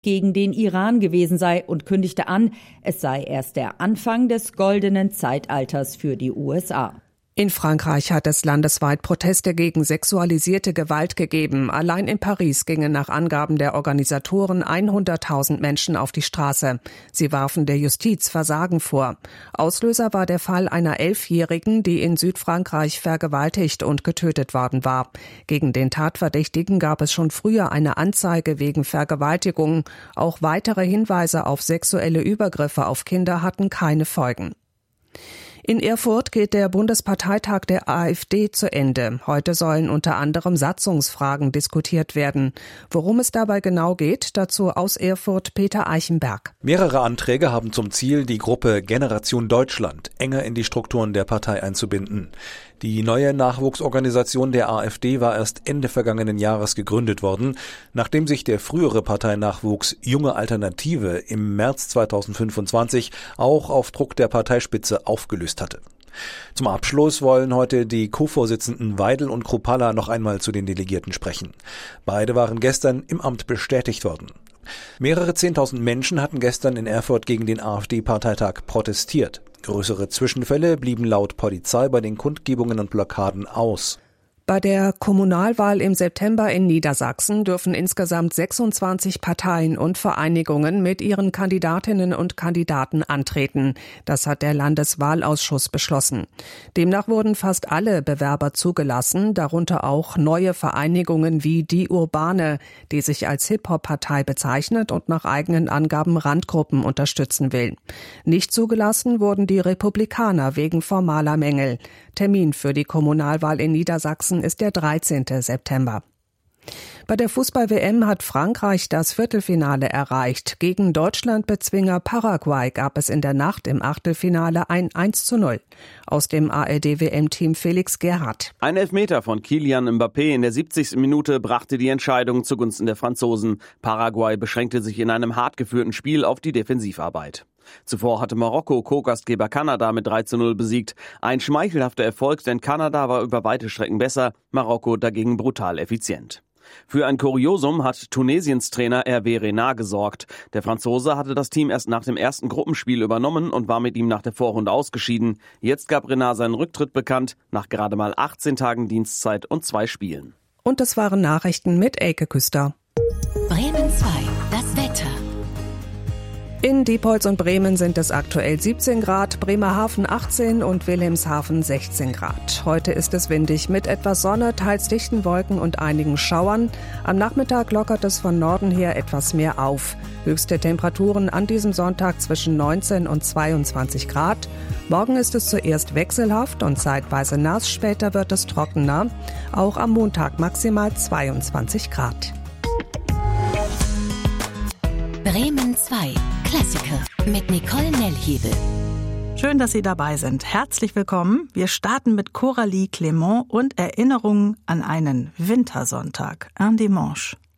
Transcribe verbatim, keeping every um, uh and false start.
gegen den Iran gewesen sei und kündigte an, es sei erst der Anfang des goldenen Zeitalters für die U S A. In Frankreich hat es landesweit Proteste gegen sexualisierte Gewalt gegeben. Allein in Paris gingen nach Angaben der Organisatoren hunderttausend Menschen auf die Straße. Sie warfen der Justiz Versagen vor. Auslöser war der Fall einer Elfjährigen, die in Südfrankreich vergewaltigt und getötet worden war. Gegen den Tatverdächtigen gab es schon früher eine Anzeige wegen Vergewaltigung. Auch weitere Hinweise auf sexuelle Übergriffe auf Kinder hatten keine Folgen. In Erfurt geht der Bundesparteitag der AfD zu Ende. Heute sollen unter anderem Satzungsfragen diskutiert werden. Worum es dabei genau geht, dazu aus Erfurt Peter Eichenberg. Mehrere Anträge haben zum Ziel, die Gruppe Generation Deutschland enger in die Strukturen der Partei einzubinden. Die neue Nachwuchsorganisation der AfD war erst Ende vergangenen Jahres gegründet worden, nachdem sich der frühere Parteinachwuchs Junge Alternative im März zweitausendfünfundzwanzig auch auf Druck der Parteispitze aufgelöst hatte. Zum Abschluss wollen heute die Co-Vorsitzenden Weidel und Kruppalla noch einmal zu den Delegierten sprechen. Beide waren gestern im Amt bestätigt worden. Mehrere Zehntausend Menschen hatten gestern in Erfurt gegen den AfD-Parteitag protestiert. Größere Zwischenfälle blieben laut Polizei bei den Kundgebungen und Blockaden aus. Bei der Kommunalwahl im September in Niedersachsen dürfen insgesamt sechsundzwanzig Parteien und Vereinigungen mit ihren Kandidatinnen und Kandidaten antreten. Das hat der Landeswahlausschuss beschlossen. Demnach wurden fast alle Bewerber zugelassen, darunter auch neue Vereinigungen wie Die Urbane, die sich als Hip-Hop-Partei bezeichnet und nach eigenen Angaben Randgruppen unterstützen will. Nicht zugelassen wurden die Republikaner wegen formaler Mängel. Termin für die Kommunalwahl in Niedersachsen ist der dreizehnten September. Bei der Fußball-W M hat Frankreich das Viertelfinale erreicht. Gegen Deutschland-Bezwinger Paraguay gab es in der Nacht im Achtelfinale ein eins zu null. Aus dem A R D-W M-Team Felix Gerhardt. Ein Elfmeter von Kylian Mbappé in der siebzigsten Minute brachte die Entscheidung zugunsten der Franzosen. Paraguay beschränkte sich in einem hart geführten Spiel auf die Defensivarbeit. Zuvor hatte Marokko Co-Gastgeber Kanada mit drei zu null besiegt. Ein schmeichelhafter Erfolg, denn Kanada war über weite Strecken besser, Marokko dagegen brutal effizient. Für ein Kuriosum hat Tunesiens Trainer Hervé Renard gesorgt. Der Franzose hatte das Team erst nach dem ersten Gruppenspiel übernommen und war mit ihm nach der Vorrunde ausgeschieden. Jetzt gab Renard seinen Rücktritt bekannt, nach gerade mal achtzehn Tagen Dienstzeit und zwei Spielen. Und das waren Nachrichten mit Elke Küster. Bremen zwei, das Wetter. In Diepholz und Bremen sind es aktuell siebzehn Grad, Bremerhaven achtzehn und Wilhelmshaven sechzehn Grad. Heute ist es windig mit etwas Sonne, teils dichten Wolken und einigen Schauern. Am Nachmittag lockert es von Norden her etwas mehr auf. Höchste Temperaturen an diesem Sonntag zwischen neunzehn und zweiundzwanzig Grad. Morgen ist es zuerst wechselhaft und zeitweise nass, später wird es trockener. Auch am Montag maximal zweiundzwanzig Grad. Bremen zwei, Klassiker mit Nicole Nellhebel. Schön, dass Sie dabei sind. Herzlich willkommen. Wir starten mit Coralie Clément und Erinnerungen an einen Wintersonntag. Un dimanche.